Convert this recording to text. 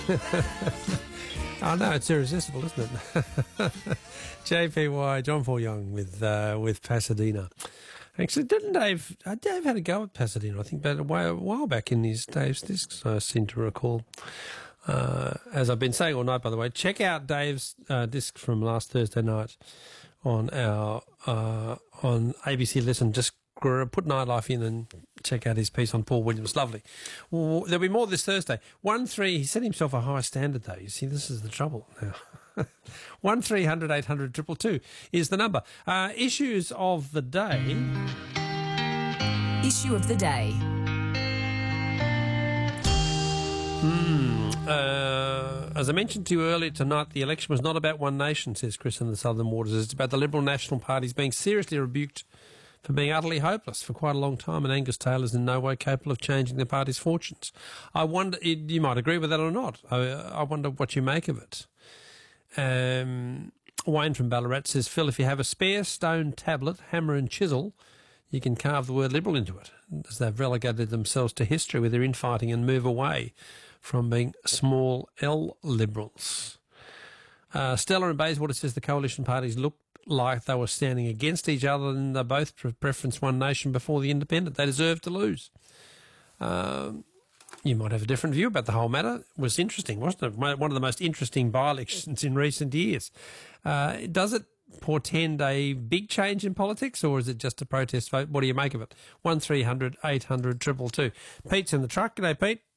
Oh no, it's irresistible, isn't it? JPY, John Paul Young with Pasadena. Actually, didn't Dave had a go at Pasadena, I think, but a while back in his Dave's Discs, I seem to recall. As I've been saying all night, by the way, check out Dave's disc from last Thursday night on our on ABC Listen. Just put Nightlife in and check out his piece on Paul Williams. Lovely. Well, there'll be more this Thursday. 13, he set himself a high standard, though. You see, this is the trouble now. 1300 800 222 is the number. Issues of the day. Issue of the day. As I mentioned to you earlier tonight, the election was not about One Nation, says Chris in the Southern Waters. It's about the Liberal National Party's being seriously rebuked for being utterly hopeless for quite a long time, and Angus Taylor is in no way capable of changing the party's fortunes. I wonder, you might agree with that or not. I wonder what you make of it. Wayne from Ballarat says, Phil, if you have a spare stone tablet, hammer and chisel, you can carve the word Liberal into it, as they've relegated themselves to history with their infighting and move away from being small L Liberals. Stella in Bayswater says the coalition parties looked like they were standing against each other and they both preferenced One Nation before the Independent. They deserved to lose. You might have a different view about the whole matter. It was interesting, wasn't it? One of the most interesting by-elections in recent years. Does it portend a big change in politics, or is it just a protest vote? What do you make of it? 1300 800 222. Pete's in the truck. G'day, Pete.